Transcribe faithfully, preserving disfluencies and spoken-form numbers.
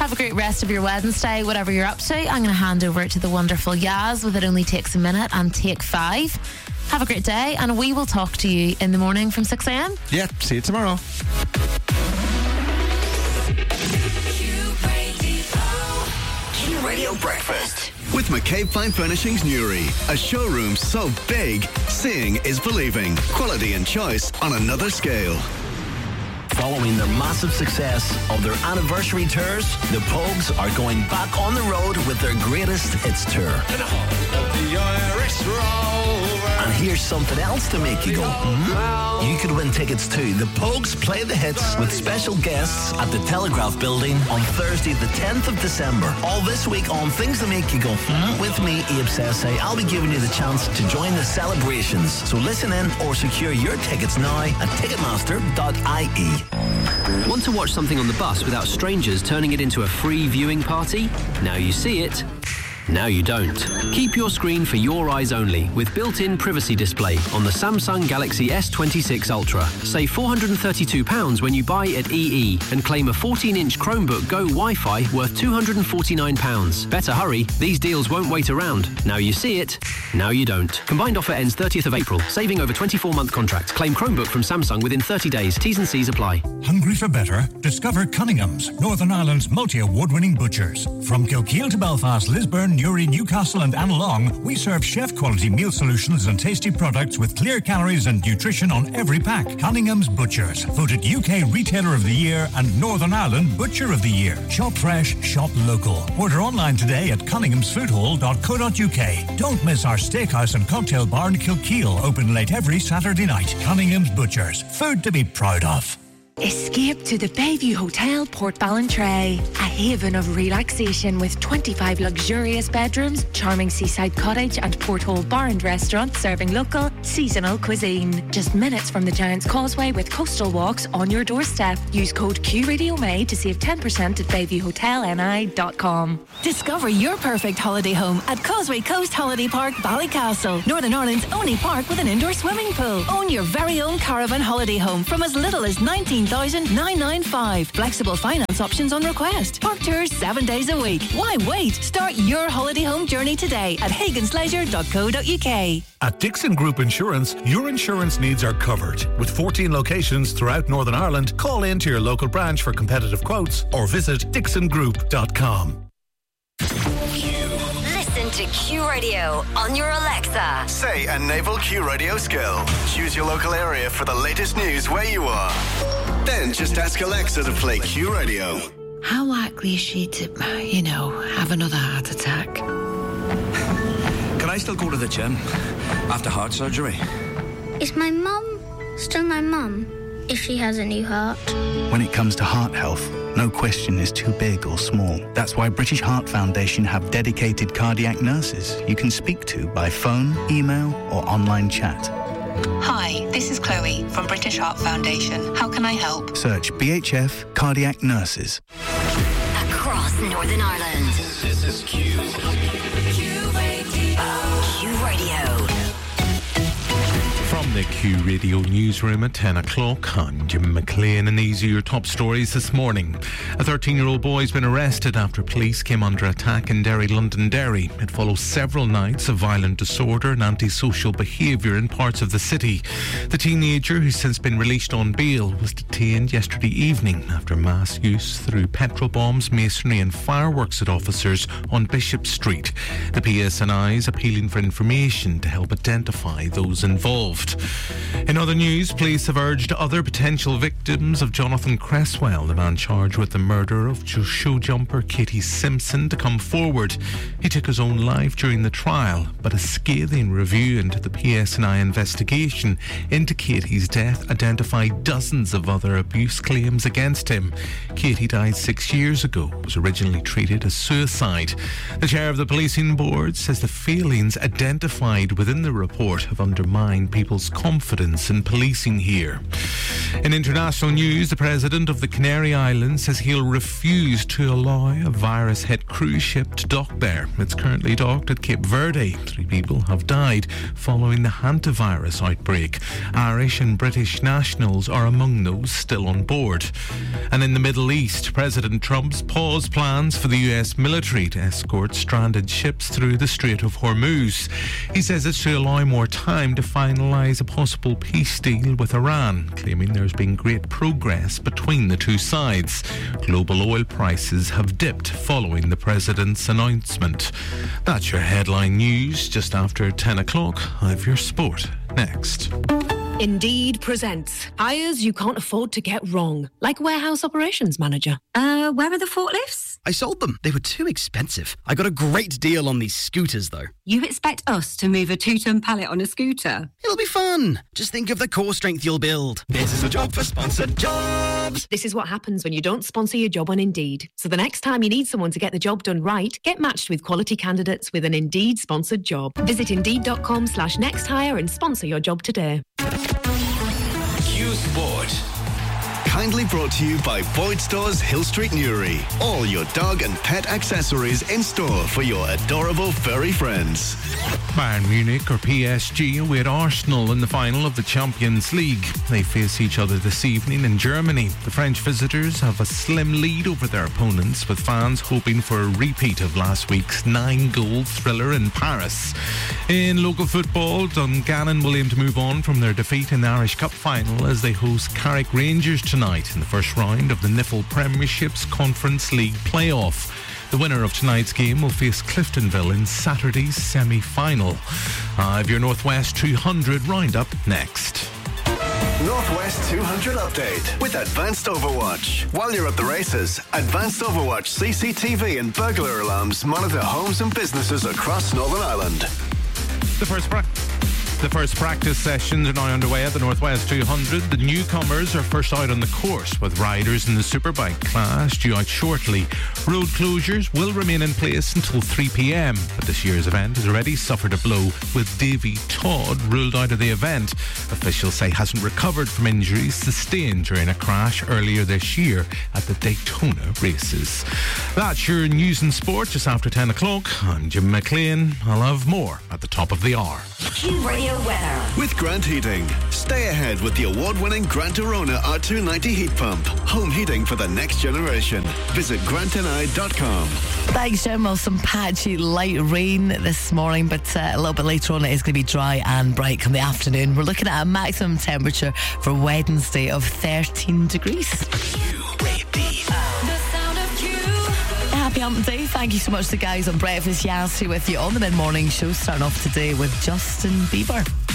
Have a great rest of your Wednesday, whatever you're up to. I'm going to hand over to the wonderful Yaz with It Only Takes a Minute and Take Five. Have a great day, and we will talk to you in the morning from six a.m. Yeah, see you tomorrow. Q Radio Breakfast with McCabe Fine Furnishings Newry. A showroom so big, seeing is believing. Quality and choice on another scale. Following the massive success of their anniversary tours, the Pogues are going back on the road with their greatest hits tour. And here's something else to make you go, hmm? You could win tickets to The Pogues Play the Hits with special guests at the Telegraph Building on Thursday the tenth of December. All this week on Things That Make You Go, hmm? With me, Abe Sesse, I'll be giving you the chance to join the celebrations. So listen in or secure your tickets now at ticketmaster dot I E. Want to watch something on the bus without strangers turning it into a free viewing party? Now you see it. Now you don't. Keep your screen for your eyes only with built-in privacy display on the Samsung Galaxy S twenty-six Ultra. Save four hundred thirty-two pounds when you buy at E E and claim a fourteen-inch Chromebook Go Wi-Fi worth two hundred forty-nine pounds. Better hurry, these deals won't wait around. Now you see it, now you don't. Combined offer ends thirtieth of April, saving over twenty-four month contract. Claim Chromebook from Samsung within thirty days. T's and C's apply. Hungry for better? Discover Cunningham's, Northern Ireland's multi-award-winning butchers. From Kilkeel to Belfast, Lisburn, Newry, Newcastle and Annalong, we serve chef-quality meal solutions and tasty products with clear calories and nutrition on every pack. Cunningham's Butchers, voted U K Retailer of the Year and Northern Ireland Butcher of the Year. Shop fresh, shop local. Order online today at cunninghams food hall dot co dot U K. Don't miss our steakhouse and cocktail bar in Kilkeel, open late every Saturday night. Cunningham's Butchers, food to be proud of. Escape to the Bayview Hotel, Port Ballantrae, a haven of relaxation with twenty-five luxurious bedrooms, charming seaside cottage and porthole bar and restaurant serving local, seasonal cuisine. Just minutes from the Giant's Causeway with coastal walks on your doorstep. Use code Q Radio May to save ten percent at bayview hotel n i dot com. Discover your perfect holiday home at Causeway Coast Holiday Park, Ballycastle, Northern Ireland's only park with an indoor swimming pool. Own your very own caravan holiday home from as little as nineteen thousand nine hundred ninety-five. Flexible finance options on request. Park tours seven days a week. Why wait? Start your holiday home journey today at hagans leisure dot co dot U K. At Dixon Group Insurance, your insurance needs are covered. With fourteen locations throughout Northern Ireland, call in to your local branch for competitive quotes or visit dixon group dot com. Listen to Q Radio on your Alexa. Say a naval Q Radio skill. Choose your local area for the latest news where you are. Then just ask Alexa to play Q Radio. How likely is she to, you know, have another heart attack? Can I still go to the gym after heart surgery? Is my mum still my mum if she has a new heart? When it comes to heart health, no question is too big or small. That's why British Heart Foundation have dedicated cardiac nurses you can speak to by phone, email or online chat. Hi, this is Chloe from British Heart Foundation. How can I help? Search B H F Cardiac Nurses. Across Northern Ireland. This is Q. Q Radio. Q Radio. From the Q Radio newsroom at ten o'clock, I'm Jim McLean, and these are your top stories this morning. A thirteen-year-old boy has been arrested after police came under attack in Derry, Londonderry. It follows several nights of violent disorder and antisocial behaviour in parts of the city. The teenager, who's since been released on bail, was detained yesterday evening after mass use through petrol bombs, masonry and fireworks at officers on Bishop Street. The P S N I is appealing for information to help identify those involved. In other news, police have urged other potential victims of Jonathan Cresswell, the man charged with the murder of show jumper Katie Simpson, to come forward. He took his own life during the trial, but a scathing review into the P S N I investigation into Katie's death identified dozens of other abuse claims against him. Katie died six years ago, was originally treated as suicide. The chair of the policing board says the failings identified within the report have undermined people's confidence in policing here. In international news, the president of the Canary Islands says he'll refuse to allow a virus-hit cruise ship to dock there. It's currently docked at Cape Verde. Three people have died following the hantavirus outbreak. Irish and British nationals are among those still on board. And in the Middle East, President Trump's paused plans for the U S military to escort stranded ships through the Strait of Hormuz. He says it's to allow more time to finalise a possible peace deal with Iran, claiming there's been great progress between the two sides. Global oil prices have dipped following the president's announcement. That's your headline news. Just after ten o'clock, I have your sport next. Indeed presents hires you can't afford to get wrong, like warehouse operations manager. Uh, where are the forklifts? I sold them. They were too expensive. I got a great deal on these scooters, though. You expect us to move a two-ton pallet on a scooter? It'll be fun. Just think of the core strength you'll build. This is a job for Sponsored Jobs. This is what happens when you don't sponsor your job on Indeed. So the next time you need someone to get the job done right, get matched with quality candidates with an Indeed sponsored job. Visit Indeed.com slash next hire and sponsor your job today. Q Sport. Kindly brought to you by Boyd Stores Hill Street Newry. All your dog and pet accessories in store for your adorable furry friends. Bayern Munich or P S G await Arsenal in the final of the Champions League. They face each other this evening in Germany. The French visitors have a slim lead over their opponents, with fans hoping for a repeat of last week's nine-goal thriller in Paris. In local football, Dungannon will aim to move on from their defeat in the Irish Cup final as they host Carrick Rangers tonight in the first round of the N I F L Premiership's Conference League playoff. The winner of tonight's game will face Cliftonville in Saturday's semi-final. I have your Northwest two hundred roundup next. Northwest two hundred update with Advanced Overwatch. While you're at the races, Advanced Overwatch C C T V and burglar alarms monitor homes and businesses across Northern Ireland. The first pra- The first practice sessions are now underway at the Northwest two hundred. The newcomers are first out on the course, with riders in the Superbike class due out shortly. Road closures will remain in place until three p.m, but this year's event has already suffered a blow, with Davy Todd ruled out of the event. Officials say hasn't recovered from injuries sustained during a crash earlier this year at the Daytona races. That's your news and sport just after ten o'clock. I'm Jim McLean. I'll have more at the top of the hour. Q Radio weather. With Grant Heating. Stay ahead with the award-winning Grant Arona R two ninety heat pump. Home heating for the next generation. Visit grant n i dot com. Thanks, Jim. Well, some patchy light rain this morning, but uh, a little bit later on it is going to be dry and bright come the afternoon. We're looking at a maximum temperature for Wednesday of thirteen degrees. Happy Hump Day. Thank you so much to the guys on Breakfast Yazzie with you on the mid-morning show, starting off today with Justin Bieber.